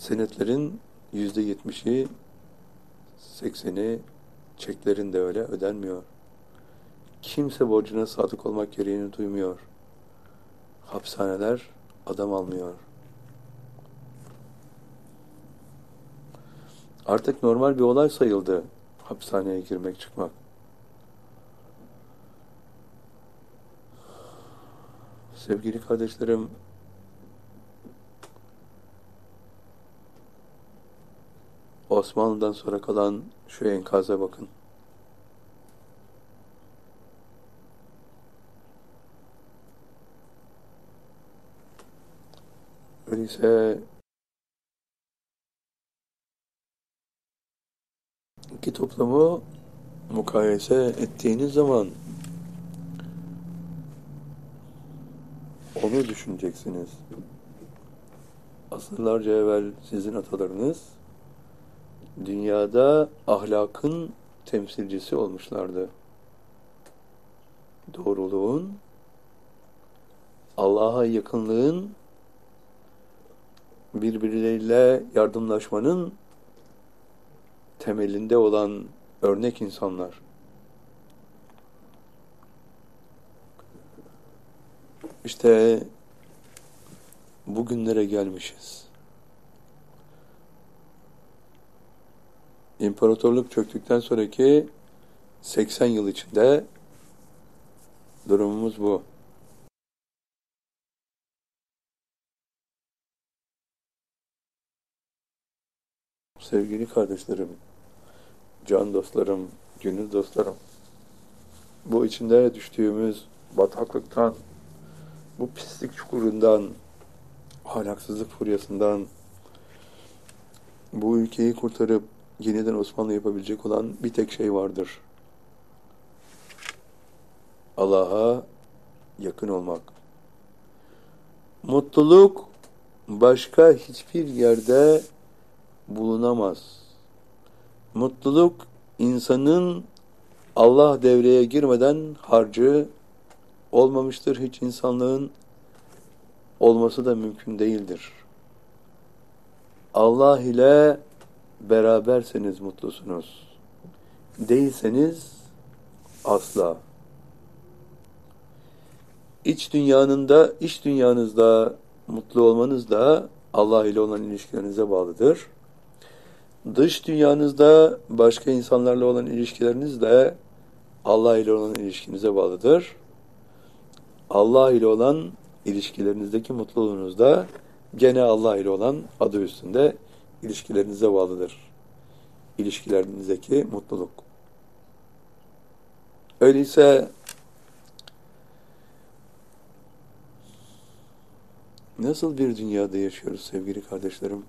Senetlerin %70'i, 80'i, çeklerin de öyle ödenmiyor. Kimse borcuna sadık olmak gereğini duymuyor. Hapishaneler adam almıyor. Artık normal bir olay sayıldı hapishaneye girmek çıkmak. Sevgili kardeşlerim, Osmanlı'dan sonra kalan şu enkaza bakın. Öyleyse iki toplumu mukayese ettiğiniz zaman onu düşüneceksiniz. Asırlarca evvel sizin atalarınız dünyada ahlakın temsilcisi olmuşlardı. Doğruluğun, Allah'a yakınlığın, birbirleriyle yardımlaşmanın temelinde olan örnek insanlar. İşte bugünlere gelmişiz. İmparatorluk çöktükten sonraki 80 yıl içinde durumumuz bu. Sevgili kardeşlerim, can dostlarım, gönül dostlarım, bu içinde düştüğümüz bataklıktan, bu pislik çukurundan, ahlaksızlık furyasından, bu ülkeyi kurtarıp yeniden Osmanlı yapabilecek olan bir tek şey vardır. Allah'a yakın olmak. Mutluluk başka hiçbir yerde bulunamaz. Mutluluk insanın Allah devreye girmeden harcı olmamıştır. Hiç insanlığın olması da mümkün değildir. Allah ile beraberseniz mutlusunuz. Değilseniz asla. İç dünyanızda mutlu olmanız da Allah ile olan ilişkilerinize bağlıdır. Dış dünyanızda başka insanlarla olan ilişkileriniz de Allah ile olan ilişkinize bağlıdır. Allah ile olan ilişkilerinizdeki mutluluğunuz da gene Allah ile olan adı üstünde ilişkilerinize bağlıdır. İlişkilerinizdeki mutluluk. Öyleyse nasıl bir dünyada yaşıyoruz sevgili kardeşlerim?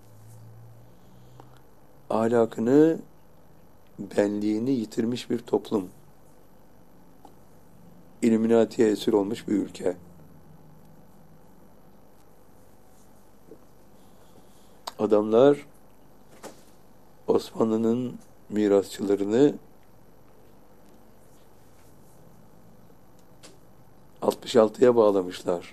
Ahlakını, benliğini yitirmiş bir toplum. İlluminati'ye esir olmuş bir ülke. Adamlar Osmanlı'nın mirasçılarını 66'ya bağlamışlar.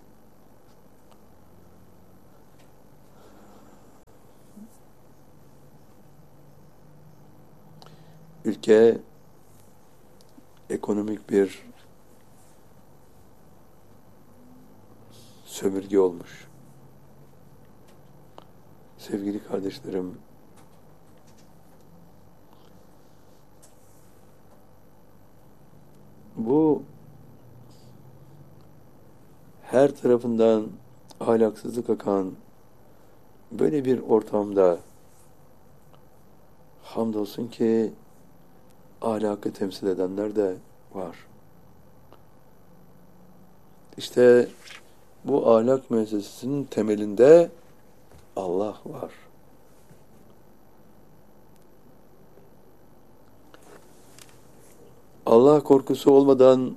Ülke ekonomik bir sömürge olmuş. Sevgili kardeşlerim, bu her tarafından ahlaksızlık akan böyle bir ortamda hamdolsun ki ahlakı temsil edenler de var. İşte bu ahlak müessesesinin temelinde Allah var. Allah korkusu olmadan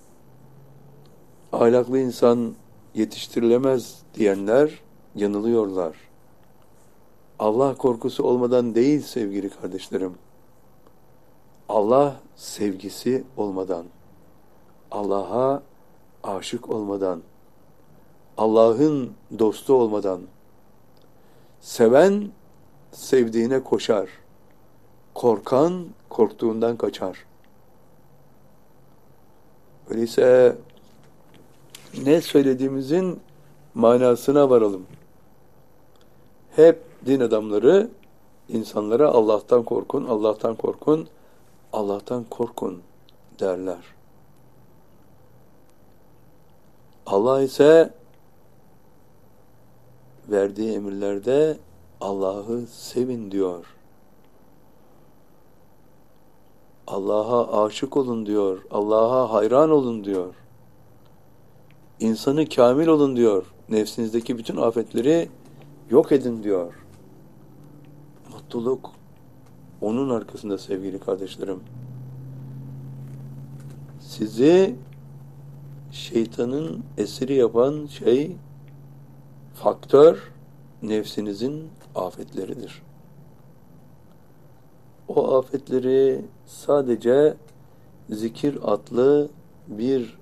ahlaklı insan yetiştirilemez diyenler yanılıyorlar. Allah korkusu olmadan değil sevgili kardeşlerim. Allah sevgisi olmadan, Allah'a aşık olmadan, Allah'ın dostu olmadan, Seven sevdiğine koşar. Korkan korktuğundan kaçar. Öyleyse ne söylediğimizin manasına varalım. Hep din adamları insanlara Allah'tan korkun, Allah'tan korkun, Allah'tan korkun derler. Allah ise verdiği emirlerde Allah'ı sevin diyor. Allah'a aşık olun diyor. Allah'a hayran olun diyor. İnsanı kamil olun diyor. Nefsinizdeki bütün afetleri yok edin diyor. Mutluluk onun arkasında sevgili kardeşlerim. Sizi şeytanın esiri yapan faktör, nefsinizin afetleridir. O afetleri sadece zikir adlı bir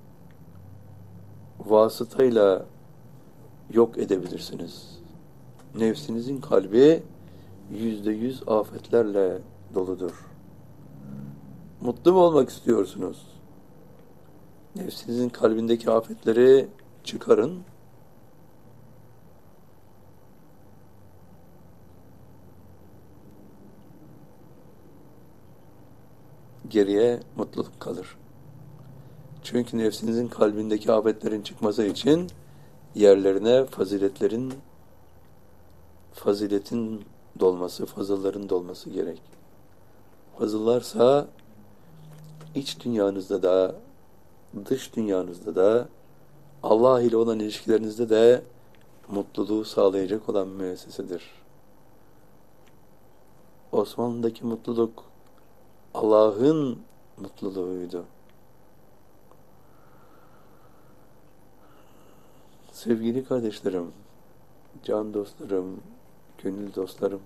vasıtayla yok edebilirsiniz. Nefsinizin kalbi %100 afetlerle doludur. Mutlu mu olmak istiyorsunuz? Nefsinizin kalbindeki afetleri çıkarın. Geriye mutluluk kalır. Çünkü nefsinizin kalbindeki afetlerin çıkması için yerlerine faziletin dolması, fazılların dolması gerek. Fazıllarsa iç dünyanızda da, dış dünyanızda da, Allah ile olan ilişkilerinizde de mutluluğu sağlayacak olan bir müessesedir. Osmanlı'daki mutluluk Allah'ın mutluluğuydu. Sevgili kardeşlerim, can dostlarım, gönül dostlarım,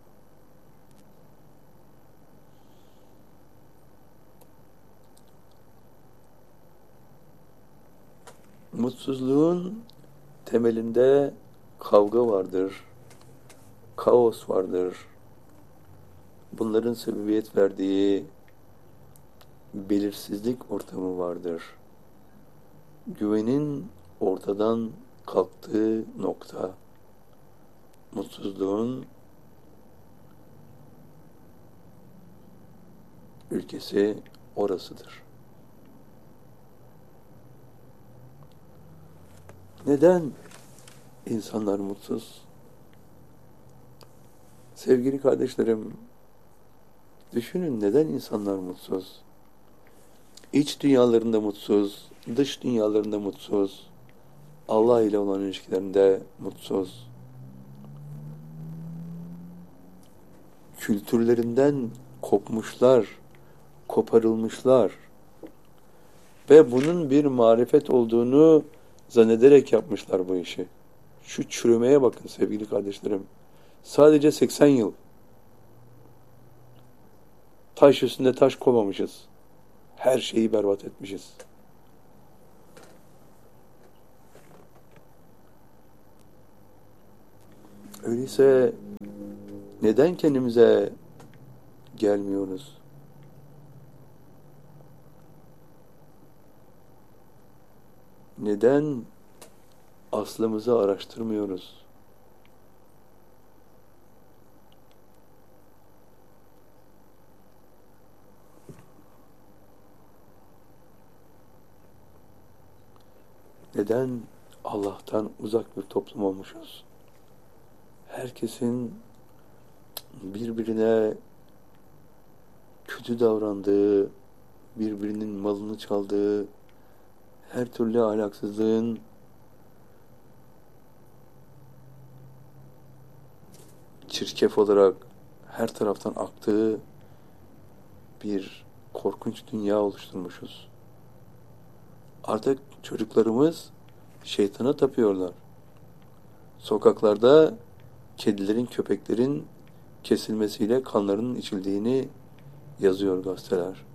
mutsuzluğun temelinde kavga vardır, kaos vardır. Bunların sebebiyet verdiği belirsizlik ortamı vardır. Güvenin ortadan kalktığı nokta, mutsuzluğun ülkesi orasıdır. Neden insanlar mutsuz? Sevgili kardeşlerim, düşünün neden insanlar mutsuz? İç dünyalarında mutsuz, dış dünyalarında mutsuz, Allah ile olan ilişkilerinde mutsuz. Kültürlerinden kopmuşlar, koparılmışlar ve bunun bir marifet olduğunu zannederek yapmışlar bu işi. Şu çürümeye bakın sevgili kardeşlerim. Sadece 80 yıl. Taş üstünde taş koymamışız. Her şeyi berbat etmişiz. Öyleyse neden kendimize gelmiyoruz? Neden aslımızı araştırmıyoruz? Neden Allah'tan uzak bir toplum olmuşuz? Herkesin birbirine kötü davrandığı, birbirinin malını çaldığı, her türlü ahlaksızlığın çirkef olarak her taraftan aktığı bir korkunç dünya oluşturmuşuz. Artık çocuklarımız şeytana tapıyorlar. Sokaklarda kedilerin, köpeklerin kesilmesiyle kanlarının içildiğini yazıyor gazeteler.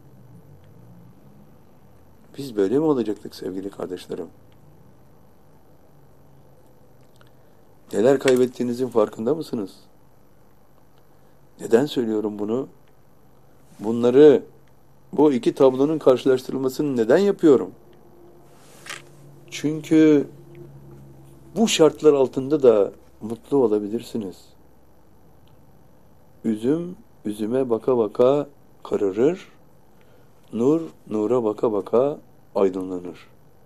Biz böyle mi olacaktık sevgili kardeşlerim? Neler kaybettiğinizin farkında mısınız? Neden söylüyorum bunu? Bunları, bu iki tablonun karşılaştırılmasını neden yapıyorum? Çünkü bu şartlar altında da mutlu olabilirsiniz. Üzüm, üzüme baka baka kararır, nur, nura baka baka aydınlanır.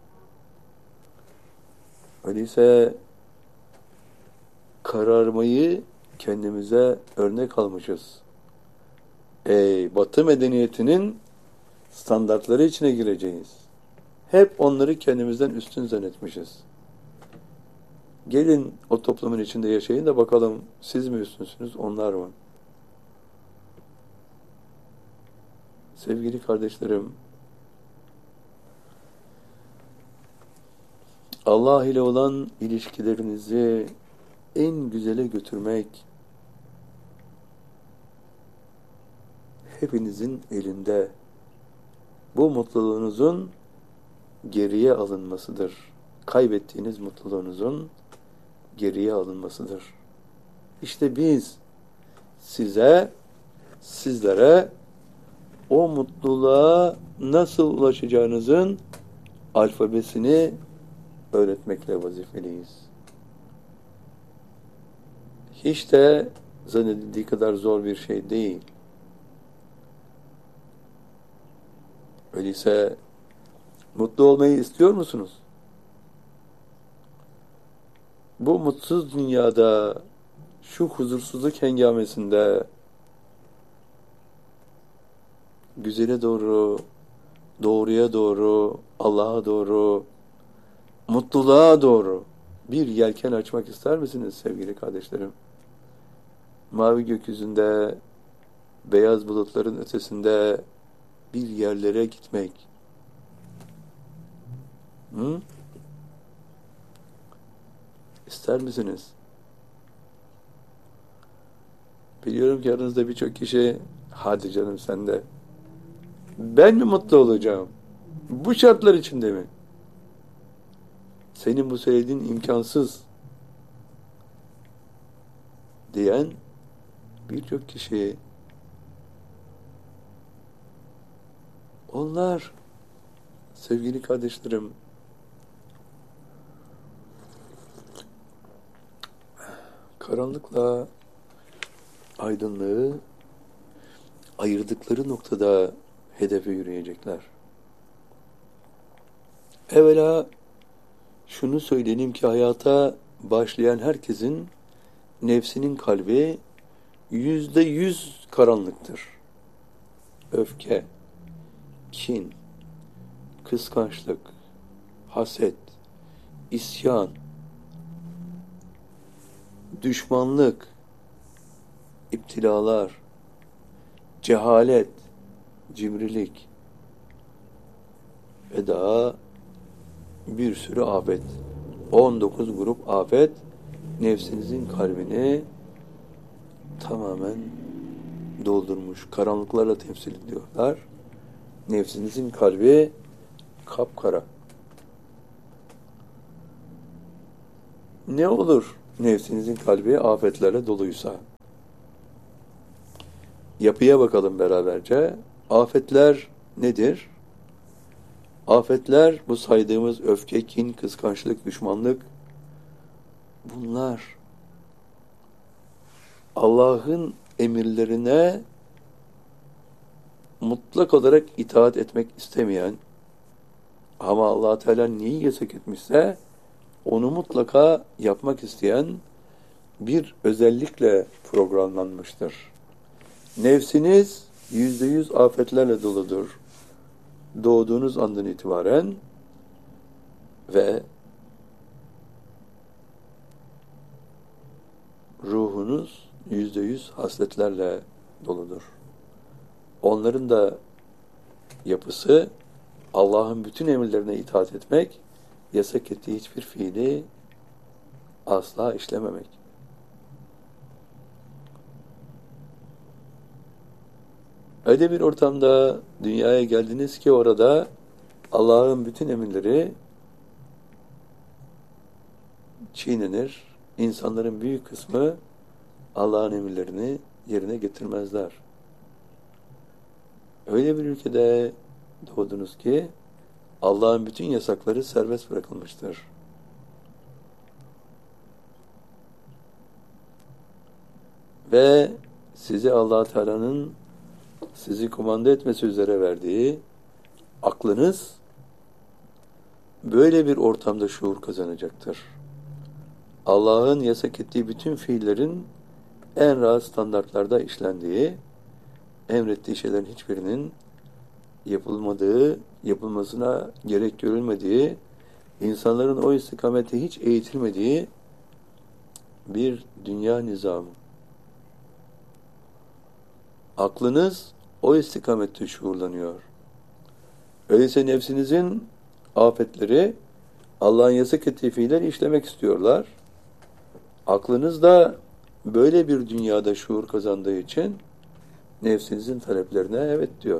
Öyleyse kararmayı kendimize örnek almışız. Batı medeniyetinin standartları içine gireceğiz. Hep onları kendimizden üstün zannetmişiz. Gelin o toplumun içinde yaşayın da bakalım siz mi üstünsünüz, onlar mı? Sevgili kardeşlerim, Allah ile olan ilişkilerinizi en güzele götürmek hepinizin elinde. Bu mutluluğunuzun geriye alınmasıdır. Kaybettiğiniz mutluluğunuzun geriye alınmasıdır. İşte biz sizlere o mutluluğa nasıl ulaşacağınızın alfabesini öğretmekle vazifeliyiz. Hiç de zannedildiği kadar zor bir şey değil. Öyleyse mutlu olmayı istiyor musunuz? Bu mutsuz dünyada, şu huzursuzluk hengamesinde güzele doğru, doğruya doğru, Allah'a doğru, mutluluğa doğru bir yelken açmak ister misiniz sevgili kardeşlerim? Mavi gökyüzünde, beyaz bulutların ötesinde bir yerlere gitmek. İster misiniz? Biliyorum ki aranızda birçok kişi, hadi canım sen de. Ben mi mutlu olacağım? Bu şartlar içinde mi? Senin bu söylediğin imkansız diyen birçok kişi, onlar sevgili kardeşlerim, karanlıkla aydınlığı ayırdıkları noktada hedefe yürüyecekler. Evvela şunu söyleyeyim ki hayata başlayan herkesin nefsinin kalbi %100 karanlıktır. Öfke, kin, kıskançlık, haset, isyan, düşmanlık, iptilalar, cehalet, cimrilik ve daha bir sürü afet. 19 grup afet nefsinizin kalbini tamamen doldurmuş. Karanlıklarla temsil ediyorlar. Nefsinizin kalbi kapkara. Ne olur nefsinizin kalbi afetlerle doluysa? Yapıya bakalım beraberce. Afetler nedir? Afetler bu saydığımız öfke, kin, kıskançlık, düşmanlık, bunlar Allah'ın emirlerine mutlak olarak itaat etmek istemeyen ama Allah Teala neyi yasak etmişse onu mutlaka yapmak isteyen bir özellikle programlanmıştır. Nefsiniz %100 afetlerle doludur. Doğduğunuz andan itibaren ve ruhunuz %100 hasletlerle doludur. Onların da yapısı Allah'ın bütün emirlerine itaat etmek, yasak ettiği hiçbir fiili asla işlememek. Öyle bir ortamda dünyaya geldiniz ki orada Allah'ın bütün emirleri çiğnenir, insanların büyük kısmı Allah'ın emirlerini yerine getirmezler. Öyle bir ülkede doğdunuz ki Allah'ın bütün yasakları serbest bırakılmıştır. Ve sizi Allah Teala'nın sizi kumanda etmesi üzere verdiği aklınız böyle bir ortamda şuur kazanacaktır. Allah'ın yasak ettiği bütün fiillerin en rahat standartlarda işlendiği, emrettiği şeylerin hiçbirinin yapılmadığı, yapılmasına gerek görülmediği, insanların o istikamete hiç eğitilmediği bir dünya nizamı. Aklınız o istikamette şuurlanıyor. Öyleyse nefsinizin afetleri Allah'ın yasak ettiği fiilleri işlemek istiyorlar. Aklınız da böyle bir dünyada şuur kazandığı için nefsinizin taleplerine evet diyor.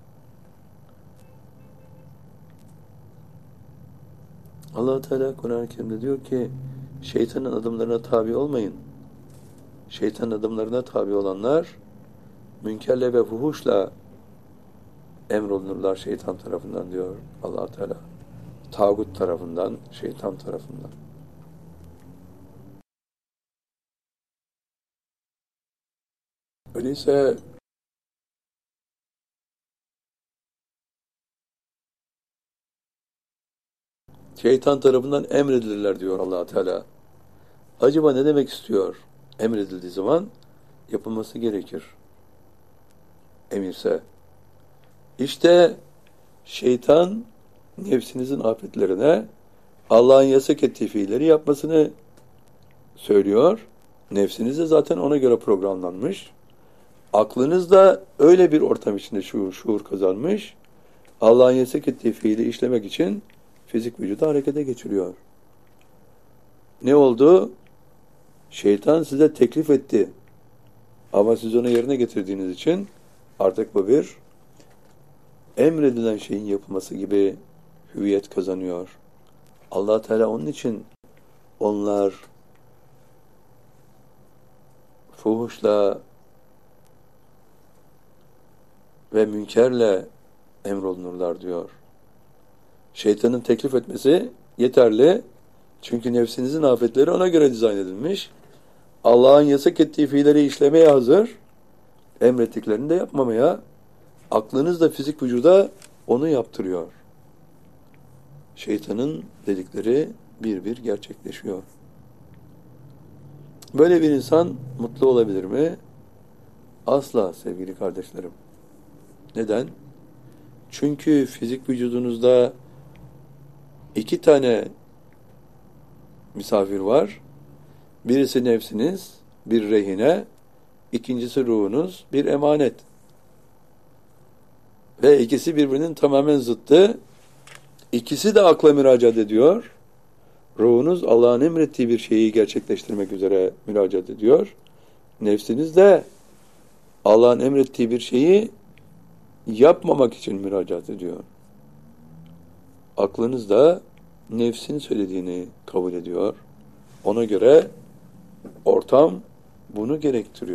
Allah Teala Kur'an-ı Kerim'de diyor ki şeytanın adımlarına tabi olmayın. Şeytanın adımlarına tabi olanlar münkerle ve fuhuşla emrolunurlar şeytan tarafından diyor Allah Teala. Tağut tarafından, şeytan tarafından. Öyleyse şeytan tarafından emredilirler diyor Allah Teala. Acaba ne demek istiyor? Emredildiği zaman yapılması gerekir. Emirse. İşte şeytan nefsinizin afetlerine Allah'ın yasak ettiği fiilleri yapmasını söylüyor. Nefsiniz de zaten ona göre programlanmış. Aklınız da öyle bir ortam içinde şuur kazanmış. Allah'ın yasak ettiği fiili işlemek için fizik vücudu harekete geçiriyor. Ne oldu? Şeytan size teklif etti. Ama siz onu yerine getirdiğiniz için artık bu bir emredilen şeyin yapılması gibi hüviyet kazanıyor. Allah Teala onun için onlar fuhuşla ve münkerle emrolunurlar diyor. Şeytanın teklif etmesi yeterli. Çünkü nefsinizin afetleri ona göre dizayn edilmiş. Allah'ın yasak ettiği fiilleri işlemeye hazır. Emrettiklerini de yapmamaya. Aklınız da fizik vücuda onu yaptırıyor. Şeytanın dedikleri bir bir gerçekleşiyor. Böyle bir insan mutlu olabilir mi? Asla sevgili kardeşlerim. Neden? Çünkü fizik vücudunuzda iki tane misafir var. Birisi nefsiniz, bir rehine, ikincisi ruhunuz, bir emanet. Ve ikisi birbirinin tamamen zıttı. İkisi de akla müracaat ediyor. Ruhunuz Allah'ın emrettiği bir şeyi gerçekleştirmek üzere müracaat ediyor. Nefsiniz de Allah'ın emrettiği bir şeyi yapmamak için müracaat ediyor. Aklınız da nefsin söylediğini kabul ediyor. Ona göre ortam bunu gerektiriyor.